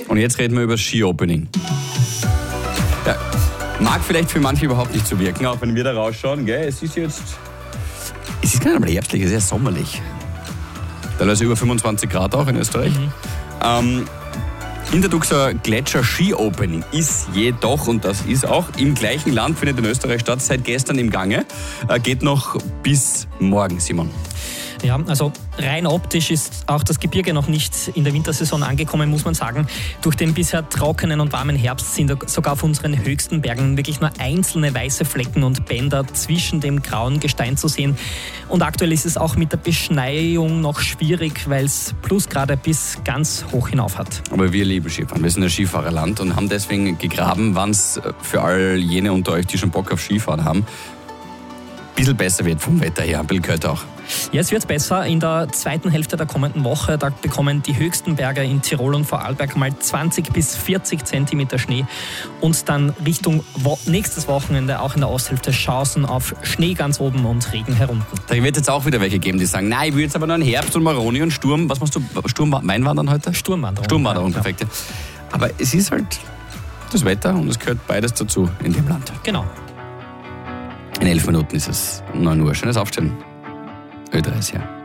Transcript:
Und jetzt reden wir über das Ski-Opening. Ja, mag vielleicht für manche überhaupt nicht so wirken, auch wenn wir da rausschauen. Gell? Es ist gar nicht mal herbstlich, es ist eher sommerlich. Teilweise über 25 Grad auch in Österreich. Hinterduxer Gletscher Ski-Opening ist jedoch, und das ist auch im gleichen Land, findet in Österreich statt, seit gestern im Gange. Geht noch bis morgen, Simon. Ja, also rein optisch ist auch das Gebirge noch nicht in der Wintersaison angekommen, muss man sagen. Durch den bisher trockenen und warmen Herbst sind sogar auf unseren höchsten Bergen wirklich nur einzelne weiße Flecken und Bänder zwischen dem grauen Gestein zu sehen. Und aktuell ist es auch mit der Beschneiung noch schwierig, weil es Plusgrade bis ganz hoch hinauf hat. Aber wir lieben Skifahren. Wir sind ein Skifahrerland und haben deswegen gegraben, wann es für all jene unter euch, die schon Bock auf Skifahren haben, ein bisschen besser wird vom Wetter her. Ein bisschen gehört auch. Ja, es wird besser. In der zweiten Hälfte der kommenden Woche, da bekommen die höchsten Berge in Tirol und Vorarlberg mal 20 bis 40 Zentimeter Schnee. Und dann Richtung nächstes Wochenende, auch in der Osthälfte, Chancen auf Schnee ganz oben und Regen herunten. Da wird jetzt auch wieder welche geben, die sagen, nein, ich will jetzt aber noch einen Herbst und Maroni und Sturm. Was machst du? Weinwandern heute? Sturmwanderung. Sturmwanderung, perfekt. Ja. Aber es ist halt das Wetter und es gehört beides dazu in dem Land. Genau. In 11 Minuten ist es 9 Uhr. Schönes Aufstehen. Ö30.